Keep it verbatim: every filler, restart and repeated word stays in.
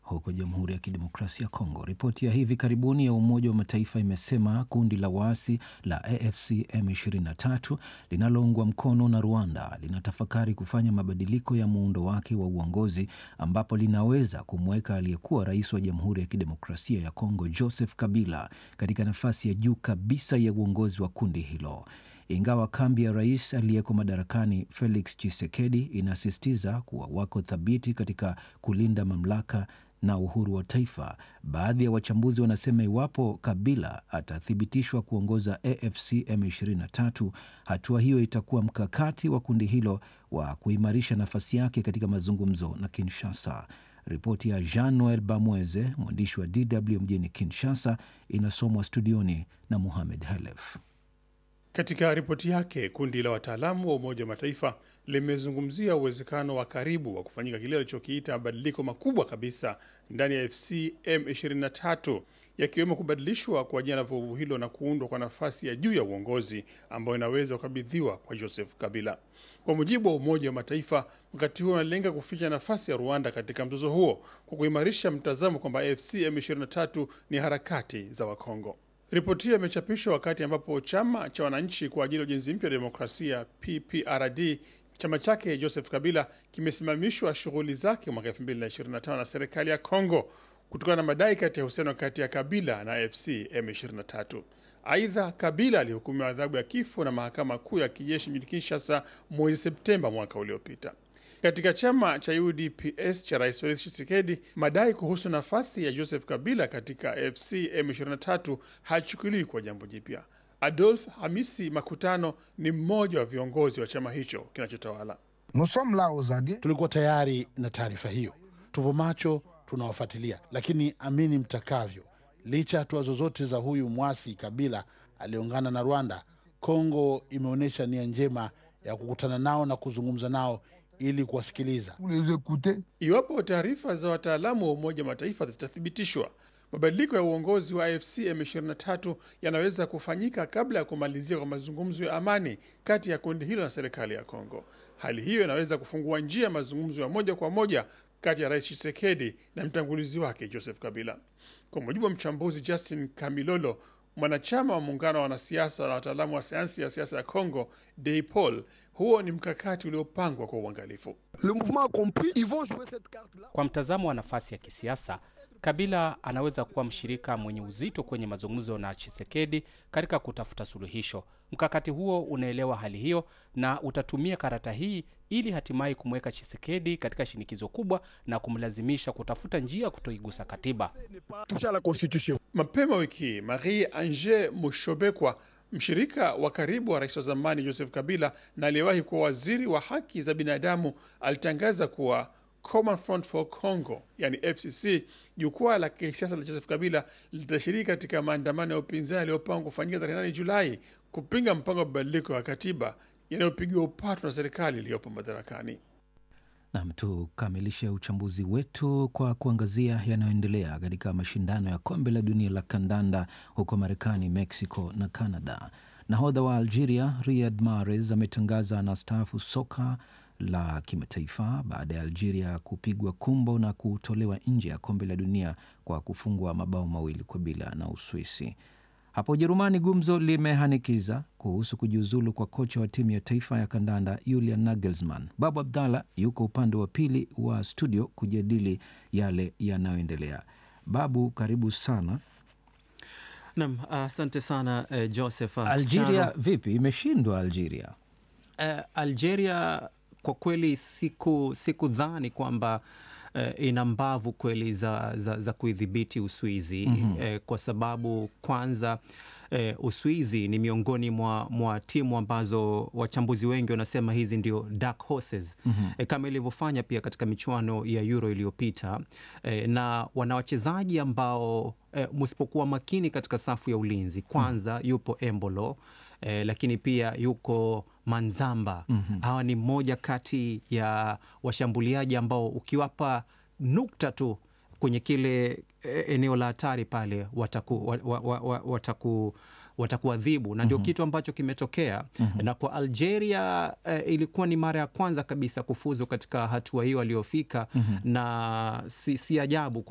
huko Jamhuri ya Kidemokrasia ya Kongo. Ripoti ya hivi karibuni ya Umoja wa Mataifa imesema kundi la waasi la A F C M ishirini na tatu linaloungwa mkono na Rwanda linatafakari kufanya mabadiliko ya muundo wake wa uongozi, ambapo linaweza kumweka aliyekuwa rais wa Jamhuri ya Kidemokrasia ya Kongo Joseph Kabila katika nafasi ya juu kabisa ya uongozi wa kundi hilo. Ingawa kambi ya rais aliyeko madarakani Felix Tshisekedi inasisitiza kuwa wako thabiti katika kulinda mamlaka na uhuru wa taifa, baadhi ya wachambuzi wanasema iwapo Kabila atathibitishwa kuongoza A F C M ishirini na tatu, hatua hiyo itakuwa mkakati wa kundi hilo wa kuimarisha nafasi yake katika mazungumzo na Kinshasa. Ripoti ya Jean-Noel Bamweze, mwandishi wa D W mjini Kinshasa, inasomwa studioni na Mohamed Halef. Katika ripoti yake, kundi la wataalamu wa Umoja wa Mataifa limezungumzia uwezekano wa karibu wa kufanyika kile alichokiita mabadiliko makubwa kabisa ndani ya A F C M ishirini na tatu, yakiwemo kubadilishwa kwa jina la vuguvugu hilo na kuundwa kwa nafasi ya juu ya uongozi ambayo inaweza kukabidhiwa kwa Joseph Kabila. Kwa mujibu wa Umoja wa Mataifa, wakati huo unalenga kuficha nafasi ya Rwanda katika mzozo huo kwa kuimarisha mtazamo kwamba A F C M ishirini na tatu ni harakati za Wakongo. Ripoti hiyo imechapishwa wakati ambapo chama cha wananchi kwa ajili ya ujenzi mpya wa demokrasia P P R D, chama chake Joseph Kabila, kimesimamishwa shughuli zake mwaka elfu mbili na ishirini na tano na serikali ya Kongo kutokana na madai kati ya uhusiano kati ya Kabila na A F C M ishirini na tatu. Aidha, Kabila alihukumiwa adhabu ya kifo na mahakama kuu ya kijeshi mjini Kinshasa mwezi Septemba mwaka uliopita. Katika chama cha U D P S cha Rais Felix Tshisekedi, madai kuhusu nafasi ya Joseph Kabila katika A F C M ishirini na tatu hachukuliwi kwa jambo jipya. Adolf Hamisi Makutano ni mmoja wa viongozi wa chama hicho kinachotawala. Tulikuwa tayari na taarifa hiyo, tupo macho, tunawafuatilia, lakini amini mtakavyo, licha hatua zozote za huyu mwasi Kabila aliungana na Rwanda, Kongo imeonyesha nia njema ya kukutana nao na kuzungumza nao ili kuwasikiliza. Iwapo taarifa za wataalamu wa Umoja wa Mataifa zitathibitishwa, mabadiliko ya uongozi wa A F C M ishirini na tatu yanaweza kufanyika kabla ya kumalizia kwa mazungumzo ya amani kati ya kundi hilo na serikali ya Kongo. Hali hiyo inaweza kufungua njia ya mazungumzo ya moja kwa moja kati ya Rais Tshisekedi na mtangulizi wake Joseph Kabila. Kwa mujibu wa mchambuzi Justin Kamilolo, mwanachama wa muungano wa wanasiasa na wataalamu wa sayansi ya siasa ya Kongo, D E P O L, huo ni mkakati uliopangwa kwa uangalifu. Kwa mtazamo wa nafasi ya kisiasa, Kabila anaweza kuwa mshirika mwenye uzito kwenye mazungumzo na Tshisekedi katika kutafuta suluhisho. Mkakati huo unaelewa hali hiyo na utatumia karata hii ili hatimaye kumweka Tshisekedi katika shinikizo kubwa na kumlazimisha kutafuta njia kutoigusa katiba. Mapema wiki, Marie Ange Mushobekwa, mshirika wa karibu wa rais wa zamani Joseph Kabila na aliyewahi kuwa waziri wa haki za binadamu, alitangaza kuwa Common Front for Congo, yani F C C, jukwaa la kisiasa la Joseph Kabila, litashiriki katika maandamano ya upinzani yaliyopangwa kufanyika tarehe nane Julai kupinga mpango wa mabadiliko ya katiba yanayopigiwa upatu na serikali iliyopo madarakani. Na tukamilishe uchambuzi wetu kwa kuangazia yanayoendelea katika mashindano ya kombe la dunia la kandanda huko Marekani, Mexico na Canada. Nahodha wa Algeria Riyad Mahrez ametangaza anastaafu soka la kimataifa baada ya Algeria kupigwa kumbo na kutolewa nje ya kombe la dunia kwa kufungwa mabao mawili kwa bila na Uswisi. Hapo Ujerumani, gumzo limehanikiza kuhusu kujiuzulu kwa kocha wa timu ya taifa ya kandanda Julian Nagelsmann. Babu Abdalla yuko upande wa pili wa studio kujadili yale yanayoendelea. Babu, karibu sana. Naam, asante uh, sana uh, Joseph. Algeria vipi? Imeshindwa Algeria. Uh, Algeria kwa kweli siku siku dhani kwamba uh, ina mbavu kweli za, za, za kuidhibiti Uswizi. Mm-hmm. Uh, kwa sababu kwanza uh, Uswizi ni miongoni mwa, mwa timu ambazo wachambuzi wengi wanasema hizi ndio dark horses. Mm-hmm. Uh, kama ilivyofanya pia katika michuano ya Euro iliyopita. Uh, na wana wachezaji ambao uh, msipokuwa makini katika safu ya ulinzi, kwanza mm-hmm. yupo Embolo, uh, lakini pia yuko Manzamba. Mm-hmm. Hawa ni mmoja kati ya washambuliaji ambao ukiwapa nukta tu kwenye kile eneo la hatari pale wataku wataku watakuadhibu, na ndio mm-hmm. kitu ambacho kimetokea. Mm-hmm. Na kwa Algeria eh, ilikuwa ni mara ya kwanza kabisa kufuzu katika hatua hiyo aliyofika. Mm-hmm. Na si, si ajabu